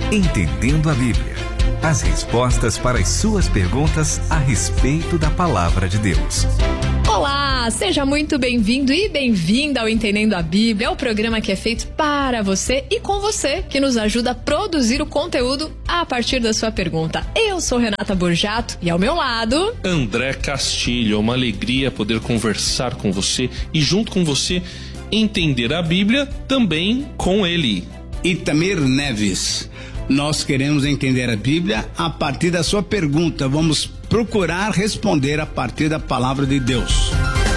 Entendendo a Bíblia. As respostas para as suas perguntas a respeito da Palavra de Deus. Olá, seja muito bem-vindo e bem-vinda ao Entendendo a Bíblia, é o programa que é feito para você e com você, que nos ajuda a produzir o conteúdo a partir da sua pergunta. Eu sou Renata Borjato e ao meu lado... André Castilho. É uma alegria poder conversar com você e junto com você entender a Bíblia também com ele. Itamir Neves. Nós queremos entender a Bíblia a partir da sua pergunta. Vamos procurar responder a partir da palavra de Deus.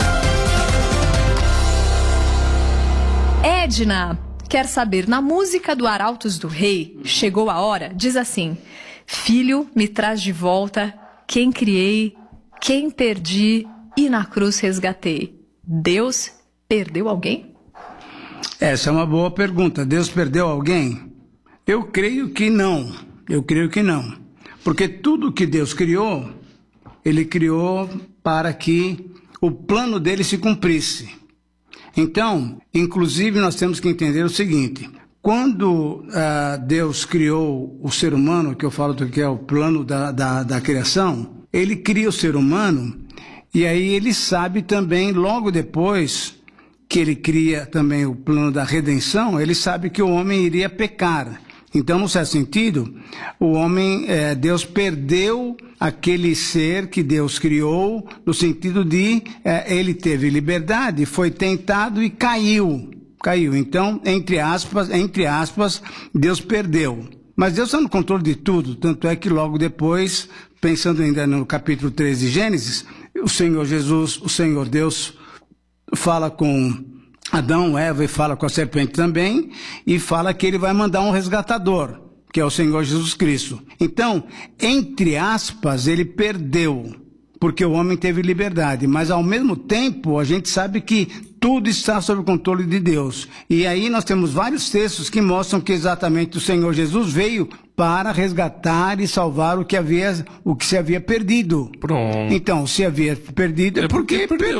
Edna quer saber, na música do Arautos do Rei, Chegou a Hora, diz assim: Filho, me traz de volta quem criei, quem perdi e na cruz resgatei. Deus perdeu alguém? Essa é uma boa pergunta. Deus perdeu alguém? Eu creio que não. Porque tudo que Deus criou, Ele criou para que o plano dele se cumprisse. Então, inclusive, nós temos que entender o seguinte: quando Deus criou o ser humano, que eu falo que é o plano da criação, Ele cria o ser humano, e aí Ele sabe também, logo depois que Ele cria também o plano da redenção, Ele sabe que o homem iria pecar. Então, no certo sentido, o homem, Deus perdeu aquele ser que Deus criou, no sentido de ele teve liberdade, foi tentado e caiu. Então, entre aspas, Deus perdeu. Mas Deus está no controle de tudo, tanto é que logo depois, pensando ainda no capítulo 3 de Gênesis, o Senhor Jesus, o Senhor Deus, fala com Adão, Eva, e fala com a serpente também, e fala que ele vai mandar um resgatador, que é o Senhor Jesus Cristo. Então, entre aspas, ele perdeu, porque o homem teve liberdade, mas ao mesmo tempo a gente sabe que tudo está sob o controle de Deus. E aí nós temos vários textos que mostram que exatamente o Senhor Jesus veio para resgatar e salvar o que se havia perdido. Pronto. Então, se havia perdido é porque perdeu.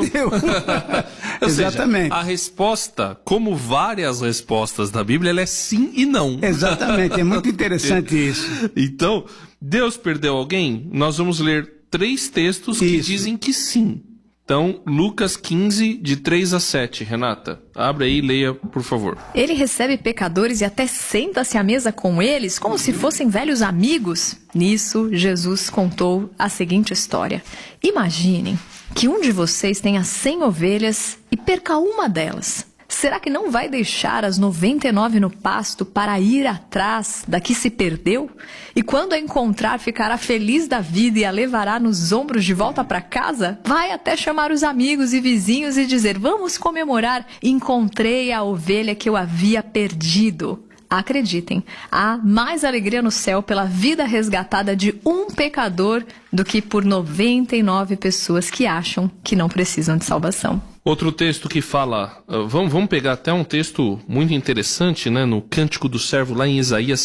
Exatamente. Seja, a resposta, como várias respostas da Bíblia, ela é sim e não. Exatamente, é muito interessante isso. Então, Deus perdeu alguém? Nós vamos ler 3 textos que dizem que sim. Então, Lucas 15, de 3 a 7, Renata. Abre aí e leia, por favor. Ele recebe pecadores e até senta-se à mesa com eles, como se fossem velhos amigos. Nisso, Jesus contou a seguinte história. Imaginem que um de vocês tenha 100 ovelhas e perca uma delas. Será que não vai deixar as 99 no pasto para ir atrás da que se perdeu? E quando a encontrar, ficará feliz da vida e a levará nos ombros de volta para casa? Vai até chamar os amigos e vizinhos e dizer: vamos comemorar, encontrei a ovelha que eu havia perdido. Acreditem, há mais alegria no céu pela vida resgatada de um pecador do que por 99 pessoas que acham que não precisam de salvação. Outro texto que fala, vamos pegar até um texto muito interessante, né, no Cântico do Servo, lá em Isaías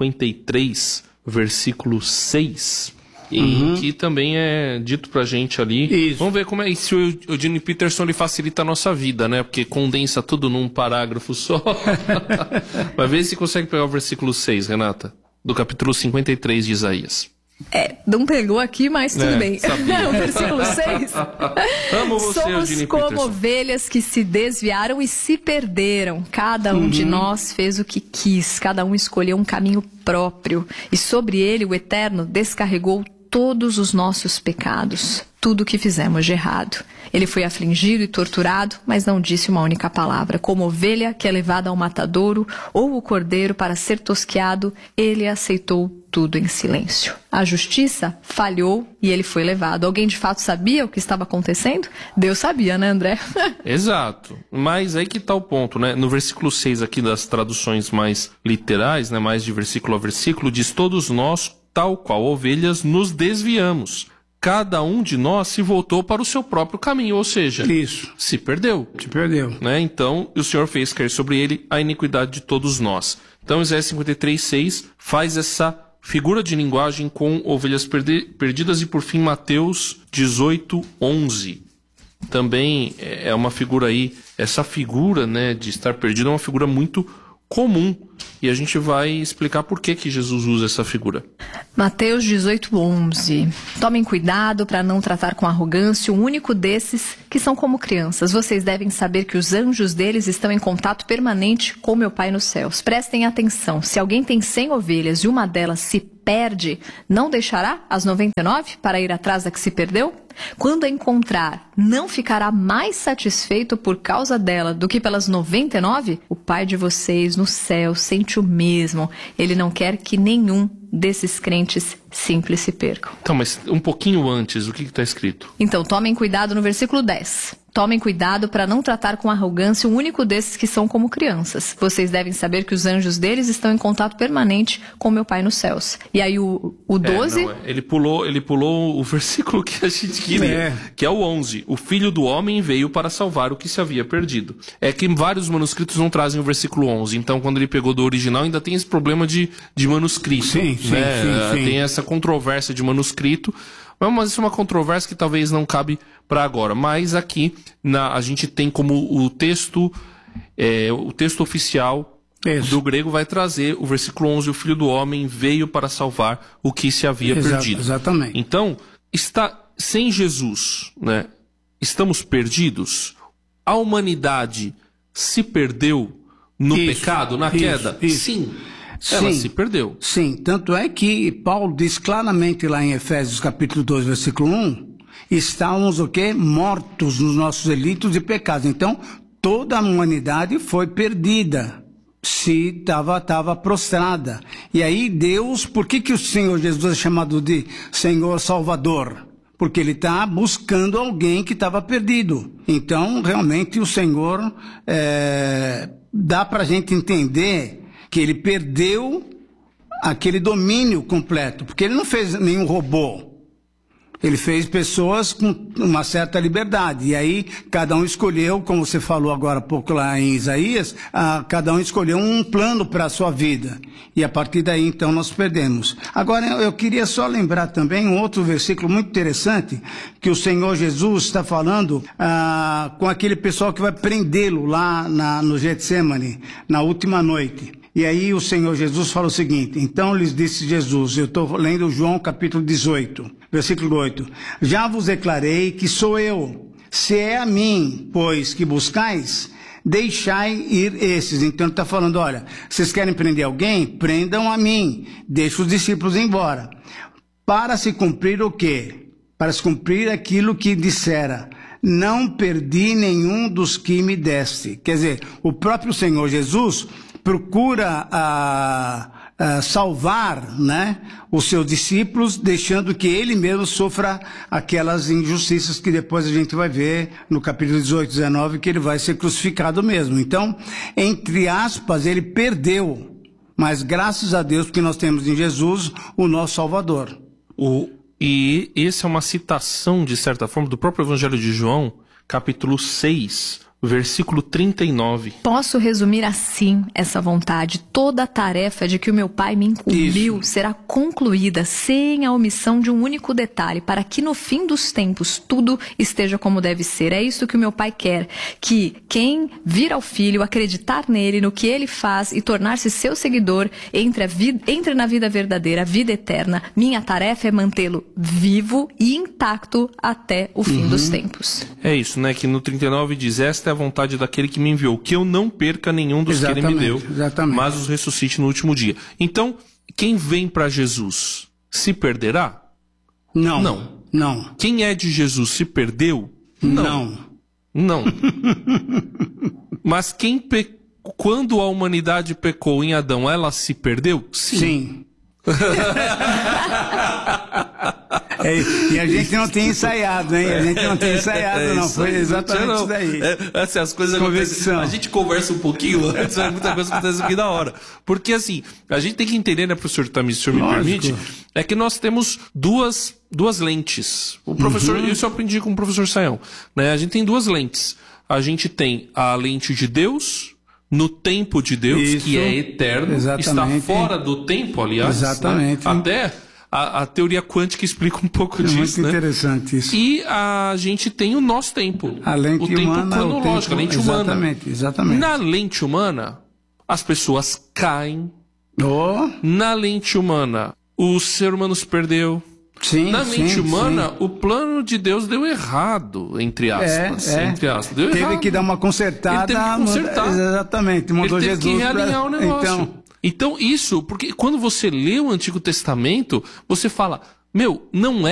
53, versículo 6, em que também é dito pra gente ali. Isso. Vamos ver como é se o Eugene Peterson ele facilita a nossa vida, né, porque condensa tudo num parágrafo só. Mas vê se consegue pegar o versículo 6, Renata, do capítulo 53 de Isaías. Não pegou aqui, mas tudo bem. O versículo 6. Amo você, Somos como ovelhas que se desviaram e se perderam. Cada um de nós fez o que quis. Cada um escolheu um caminho próprio. E sobre ele, o Eterno descarregou todos os nossos pecados. Tudo o que fizemos de errado. Ele foi afligido e torturado, mas não disse uma única palavra. Como ovelha que é levada ao matadouro, ou o cordeiro para ser tosqueado, ele aceitou tudo em silêncio. A justiça falhou e ele foi levado. Alguém de fato sabia o que estava acontecendo? Deus sabia, né, André? Exato. Mas aí que tá o ponto, né? No versículo 6 aqui das traduções mais literais, né, mais de versículo a versículo, diz: todos nós, tal qual ovelhas, nos desviamos. Cada um de nós se voltou para o seu próprio caminho, ou seja, se perdeu. Né? Então, o Senhor fez cair sobre ele a iniquidade de todos nós. Então, Isaías 53:6 faz essa figura de linguagem com ovelhas perdidas. E, por fim, Mateus 18:11. Também é uma figura aí, essa figura, né, de estar perdido é uma figura muito comum. E a gente vai explicar por que Jesus usa essa figura. Mateus 18:11. Tomem cuidado para não tratar com arrogância o único desses que são como crianças. Vocês devem saber que os anjos deles estão em contato permanente com meu Pai nos céus. Prestem atenção, se alguém tem 100 ovelhas e uma delas se perde, não deixará as 99 para ir atrás da que se perdeu? Quando a encontrar, não ficará mais satisfeito por causa dela do que pelas 99? O Pai de vocês no céu sente o mesmo. Ele não quer que nenhum desses crentes simples se percam. Então, mas um pouquinho antes, o que está escrito? Então, tomem cuidado no versículo 10. Tomem cuidado para não tratar com arrogância o único desses que são como crianças. Vocês devem saber que os anjos deles estão em contato permanente com meu Pai nos céus. E aí o 12... Ele pulou o versículo que a gente queria, que é o 11. O Filho do Homem veio para salvar o que se havia perdido. É que vários manuscritos não trazem o versículo 11. Então, quando ele pegou do original, ainda tem esse problema de manuscrito. Sim. Tem essa controvérsia de manuscrito. Mas isso é uma controvérsia que talvez não cabe para agora. Mas aqui a gente tem como o texto oficial do grego vai trazer o versículo 11. O Filho do Homem veio para salvar o que se havia perdido. Exatamente. Então, sem Jesus, né, estamos perdidos? A humanidade se perdeu no pecado, na queda? Sim. Ela se perdeu. Sim, tanto é que Paulo diz claramente lá em Efésios capítulo 2, versículo 1, estávamos o quê? Mortos nos nossos delitos e pecados. Então, toda a humanidade foi perdida, se estava prostrada. E aí Deus, por que o Senhor Jesus é chamado de Senhor Salvador? Porque ele está buscando alguém que estava perdido. Então, realmente, o Senhor dá para a gente entender que ele perdeu aquele domínio completo, porque ele não fez nenhum robô. Ele fez pessoas com uma certa liberdade. E aí, cada um escolheu, como você falou agora há pouco lá em Isaías, cada um escolheu um plano para a sua vida. E a partir daí, então, nós perdemos. Agora, eu queria só lembrar também um outro versículo muito interessante, que o Senhor Jesus está falando com aquele pessoal que vai prendê-lo lá no Getsemane, na última noite. E aí o Senhor Jesus fala o seguinte: então lhes disse Jesus, eu estou lendo João capítulo 18, versículo 8, já vos declarei que sou eu, se é a mim, pois, que buscais, deixai ir esses. Então ele está falando, olha, vocês querem prender alguém? Prendam a mim, deixa os discípulos embora. Para se cumprir o quê? Para se cumprir aquilo que dissera, não perdi nenhum dos que me deste. Quer dizer, o próprio Senhor Jesus procura salvar, né, os seus discípulos, deixando que ele mesmo sofra aquelas injustiças que depois a gente vai ver no capítulo 18, 19, que ele vai ser crucificado mesmo. Então, entre aspas, ele perdeu, mas graças a Deus que nós temos em Jesus o nosso Salvador. E essa é uma citação, de certa forma, do próprio Evangelho de João, capítulo 6, versículo 39. Posso resumir assim essa vontade: toda a tarefa de que o meu Pai me incumbiu será concluída sem a omissão de um único detalhe, para que no fim dos tempos tudo esteja como deve ser. É isso que o meu Pai quer, que quem vir ao Filho, acreditar nele, no que ele faz e tornar-se seu seguidor, entre na vida verdadeira, a vida eterna. Minha tarefa é mantê-lo vivo e intacto até o fim dos tempos. É isso, né? Que no 39 diz: esta é a vontade daquele que me enviou, que eu não perca nenhum dos que ele me deu, mas os ressuscite no último dia. Então, quem vem para Jesus se perderá? Não. Quem é de Jesus se perdeu? Não. Mas quando a humanidade pecou em Adão, ela se perdeu? Sim. E a gente não tem ensaiado, hein? A gente não tem ensaiado, não. Foi exatamente isso daí. As coisas acontecem. A gente conversa um pouquinho antes, muita coisa acontece aqui na hora. Porque, assim, a gente tem que entender, né, professor, se o senhor me permite, é que nós temos duas lentes. O professor, isso eu aprendi com o professor Sayão, né? A gente tem duas lentes. A gente tem a lente de Deus, no tempo de Deus, que é eterno, está fora do tempo, aliás. Exatamente. Né? Até a teoria quântica explica um pouco disso. Muito interessante isso. E a gente tem o nosso tempo. A lente o tempo humana, cronológico, a lente humana. Exatamente. Na lente humana, as pessoas caem. Oh, Na lente humana, o ser humano se perdeu. sim, Na mente sim, humana, sim. o plano de Deus deu errado, entre aspas. Entre aspas. Deu Teve errado. que dar uma consertada. Ele teve que consertar. Exatamente, mandou Ele teve Jesus que realinhar o negócio. Então, isso, porque quando você lê o Antigo Testamento, você fala, meu, não é